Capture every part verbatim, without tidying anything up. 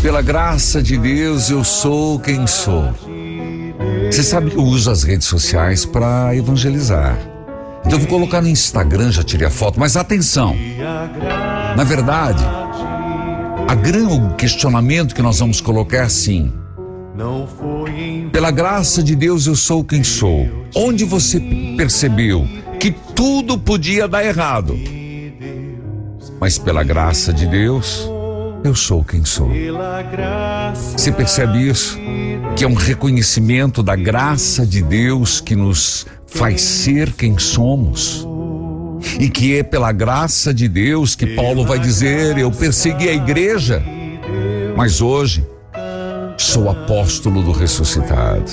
Pela graça de Deus, eu sou quem sou. Você sabe que eu uso as redes sociais para evangelizar. Então eu vou colocar no Instagram, já tirei a foto, mas atenção. Na verdade, a grande questionamento que nós vamos colocar é assim: pela graça de Deus eu sou quem sou. Onde você percebeu que tudo podia dar errado, mas pela graça de Deus eu sou quem sou. Você percebe isso? Que é um reconhecimento da graça de Deus que nos faz ser quem somos. E que é pela graça de Deus que Paulo vai dizer: eu persegui a igreja, mas hoje sou apóstolo do ressuscitado.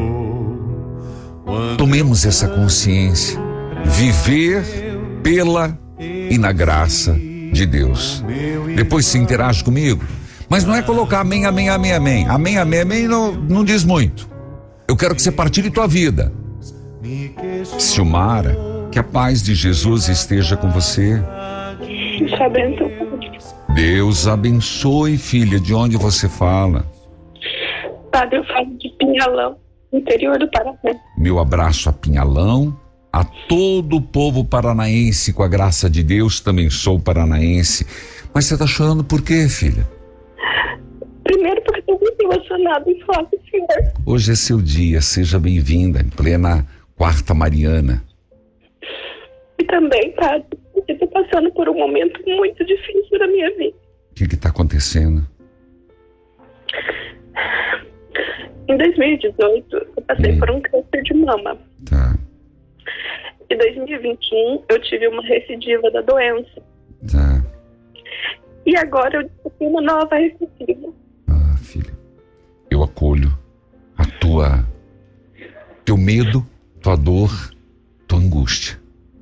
Tomemos essa consciência. Viver pela e na graça de Deus. Depois se interage comigo. Mas não é colocar amém, amém, amém, amém. Amém, amém, amém não, não diz muito. Eu quero que você partilhe tua vida. Silmara, que a paz de Jesus esteja com você. Deus abençoe, filha. De onde você fala? Padre, eu falo de Pinhalão, interior do Paraná. Meu abraço a Pinhalão, a todo o povo paranaense, com a graça de Deus, também sou paranaense. Mas você está chorando por quê, filha? Primeiro porque estou muito emocionada em falar com o senhor. Hoje é seu dia, seja bem-vinda, em plena quarta mariana. E também, Padre, porque estou passando por um momento muito difícil da minha vida. O que está acontecendo? Em dois mil e dezoito, eu passei hum. por um câncer de mama. Tá. Em dois mil e vinte e um, eu tive uma recidiva da doença. Tá. E agora eu descobri uma nova recidiva. Ah, filha, eu acolho a tua, teu medo, tua dor, tua angústia.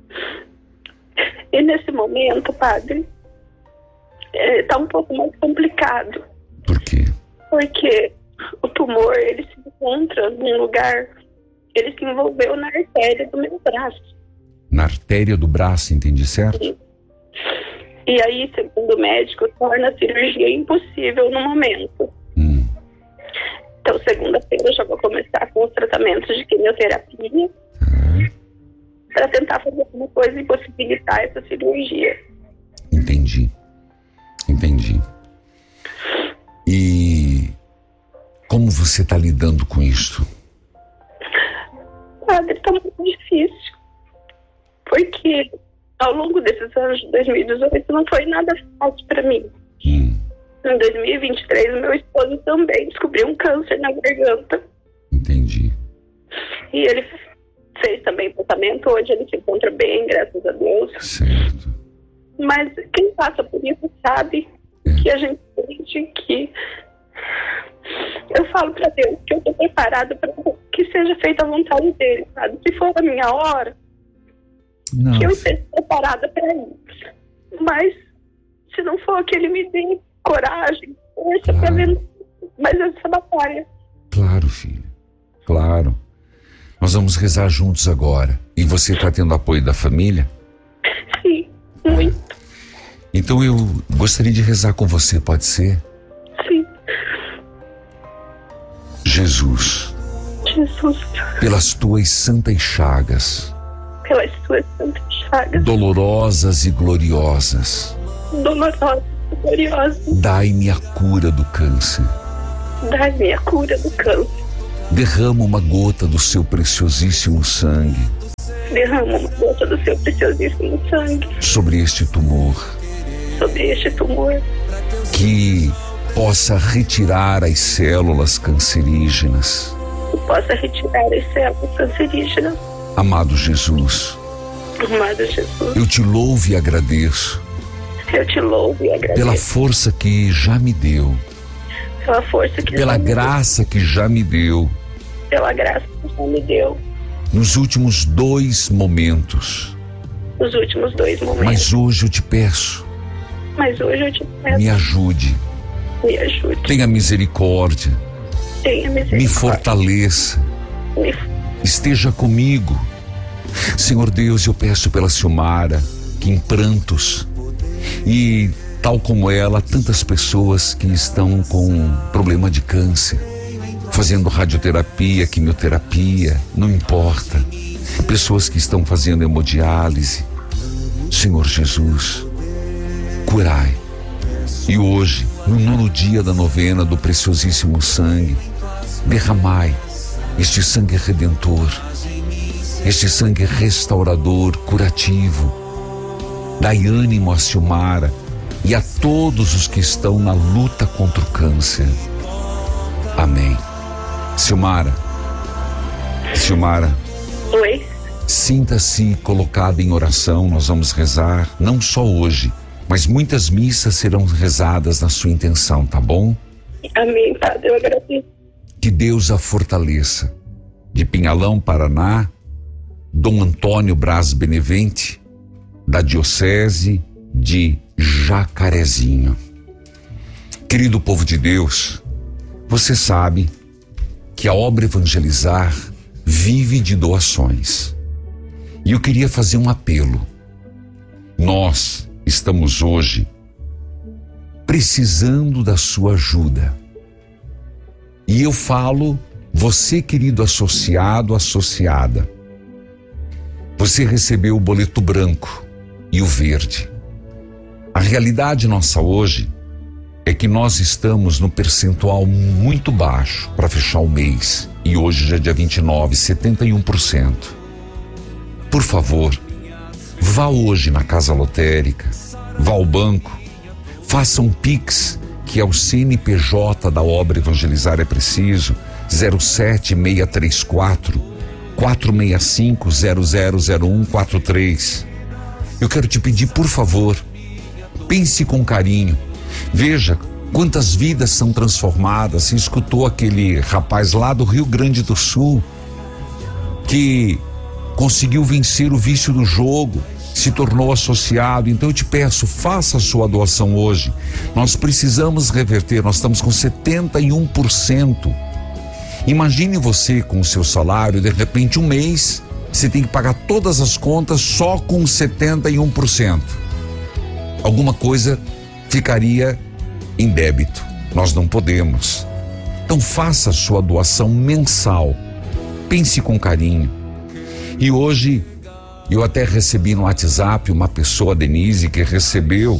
E nesse momento, Padre, está um pouco mais complicado. Por quê? Porque o tumor, ele se encontra num lugar, ele se envolveu na artéria do meu braço. Na artéria do braço, entendi certo? Sim. E aí, segundo o médico, torna a cirurgia impossível no momento. Hum. Então, segunda-feira eu já vou começar com os tratamentos de quimioterapia Tá. para tentar fazer alguma coisa e possibilitar essa cirurgia. Entendi. Entendi. E como você está lidando com isso? Padre, está muito difícil. Porque ao longo desses anos de dois mil e dezoito não foi nada fácil para mim. Hum. Em dois mil e vinte e três, meu esposo também descobriu um câncer na garganta. Entendi. E ele fez também tratamento. Hoje ele se encontra bem, graças a Deus. Certo. Mas quem passa por isso sabe É. que a gente sente que... Eu falo para Deus que eu estou preparada para que seja feita a vontade dele, sabe? Se for a minha hora, Não. que eu esteja preparada para isso. Mas se não for, que ele me dê coragem, força Claro. para ver mais essa batalha. Claro, filha. Claro. Nós vamos rezar juntos agora. E você está tendo apoio da família? Sim, muito. Então eu gostaria de rezar com você, pode ser? Sim. Jesus, Jesus, pelas tuas santas chagas, pelas suas santas chagas, dolorosas e gloriosas, dolorosas e gloriosas, dai-me a cura do câncer. dai-me a cura do câncer. Derrama uma gota do seu preciosíssimo sangue Derrama uma gota do seu preciosíssimo sangue sobre este tumor, sobre este tumor, que possa retirar as células cancerígenas. que possa retirar as células cancerígenas. Amado Jesus, Amado Jesus, eu te louvo e agradeço eu te louvo e agradeço pela força que já me deu, pela força que pela já me deu, graça que já me deu pela graça que já me deu nos últimos dois momentos. nos últimos dois momentos. Mas hoje eu te peço, Mas hoje eu te peço, me ajude, me ajude, tenha misericórdia, tenha misericórdia, me fortaleça, me esteja comigo. Senhor Deus, eu peço pela Silmara, que em prantos e Tal como ela, tantas pessoas que estão com problema de câncer, fazendo radioterapia, quimioterapia, não importa. Pessoas que estão fazendo hemodiálise. Senhor Jesus, curai. E hoje, no nono dia da novena do preciosíssimo sangue, derramai este sangue redentor, este sangue restaurador, curativo. Dai ânimo a Silmara e a todos os que estão na luta contra o câncer. Amém. Silmara, Silmara, Oi. Sinta-se colocada em oração. Nós vamos rezar, não só hoje, mas muitas missas serão rezadas na sua intenção, tá bom? Amém, Padre, eu agradeço. Que Deus a fortaleça. De Pinhalão, Paraná, Dom Antônio Braz Benevente, da Diocese de Jacarezinho. Querido povo de Deus, você sabe que a obra Evangelizar vive de doações. E eu queria fazer um apelo. Nós estamos hoje precisando da sua ajuda. E eu falo, você, querido associado, associada, você recebeu o boleto branco e o verde. A realidade nossa hoje é que nós estamos no percentual muito baixo para fechar o mês. E hoje já é dia vinte e nove, setenta e um por cento. Por favor, vá hoje na casa lotérica, vá ao banco, faça um Pix, que é o C N P J da obra Evangelizar é Preciso, zero sete seis três quatro, quatro seis cinco, zero zero zero um quatro três. Eu quero te pedir, por favor, pense com carinho, veja quantas vidas são transformadas. Você escutou aquele rapaz lá do Rio Grande do Sul que conseguiu vencer o vício do jogo, se tornou associado. Então eu te peço, faça a sua doação hoje. Nós precisamos reverter, nós estamos com setenta e um por cento. Imagine você com o seu salário, de repente um mês, você tem que pagar todas as contas só com setenta e um por cento. Alguma coisa ficaria em débito. Nós não podemos. Então faça a sua doação mensal. Pense com carinho. E hoje eu até recebi no WhatsApp uma pessoa, a Denise, que recebeu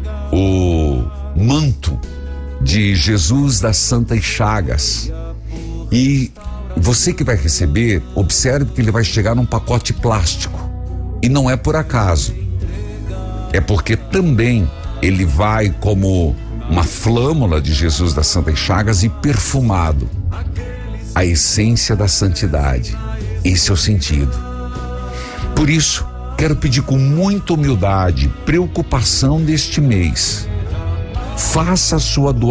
o manto de Jesus das Santas Chagas. E você que vai receber, observe que ele vai chegar num pacote plástico. E não é por acaso. É porque também ele vai como uma flâmula de Jesus das Santas Chagas e perfumado. A essência da santidade. Esse é o sentido. Por isso, quero pedir com muita humildade, preocupação deste mês. Faça a sua doação.